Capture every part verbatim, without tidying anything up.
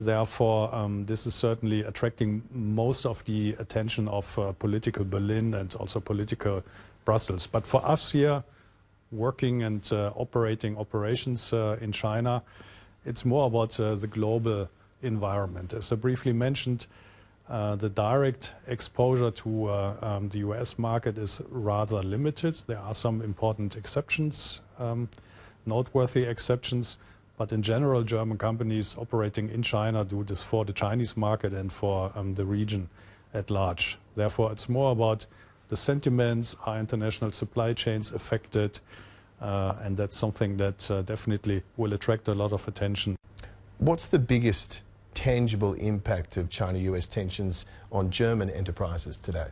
Therefore, um, this is certainly attracting most of the attention of uh, political Berlin and also political Brussels. But for us here, working and uh, operating operations uh, in China, it's more about uh, the global environment. As I briefly mentioned, uh, the direct exposure to uh, um, the U S market is rather limited. There are some important exceptions, um, noteworthy exceptions. But in general, German companies operating in China do this for the Chinese market and for um, the region at large. Therefore, it's more about the sentiments, are international supply chains affected, uh, and that's something that uh, definitely will attract a lot of attention. What's the biggest tangible impact of China U S tensions on German enterprises today?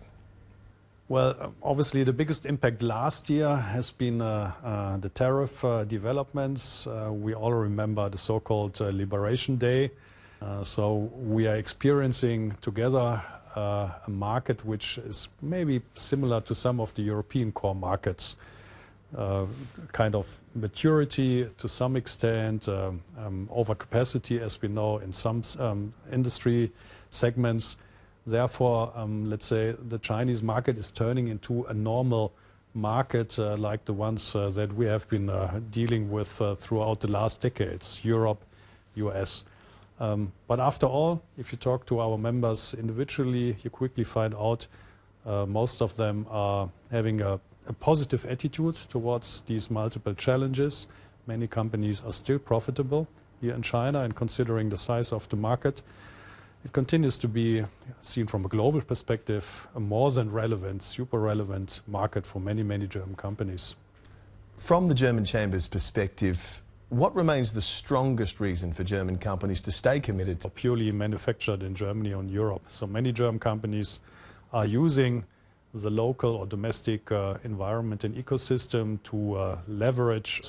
Well, obviously the biggest impact last year has been uh, uh, the tariff uh, developments. Uh, we all remember the so-called uh, Liberation Day. Uh, so we are experiencing together uh, a market which is maybe similar to some of the European core markets. Uh, kind of maturity to some extent, um, um, overcapacity as we know in some um, industry segments. Therefore, um, let's say the Chinese market is turning into a normal market uh, like the ones uh, that we have been uh, dealing with uh, throughout the last decades, Europe, U S. Um, but after all, if you talk to our members individually, you quickly find out uh, most of them are having a, a positive attitude towards these multiple challenges. Many companies are still profitable here in China, and considering the size of the market, it continues to be, seen from a global perspective, a more than relevant, super relevant market for many, many German companies. From the German Chamber's perspective, what remains the strongest reason for German companies to stay committed? Purely manufactured in Germany or in Europe. So many German companies are using the local or domestic uh, environment and ecosystem to uh, leverage.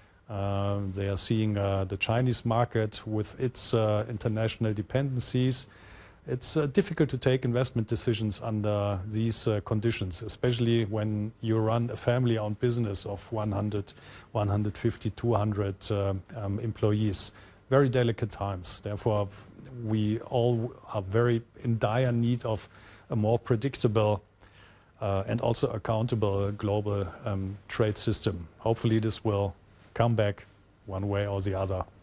Uh, they are seeing uh, the Chinese market with its uh, international dependencies. It's uh, difficult to take investment decisions under these uh, conditions, especially when you run a family-owned business of one hundred, one hundred fifty, two hundred uh, um, employees. Very delicate times. Therefore, we all are very in dire need of a more predictable uh, and also accountable global um, trade system. Hopefully this will come back one way or the other.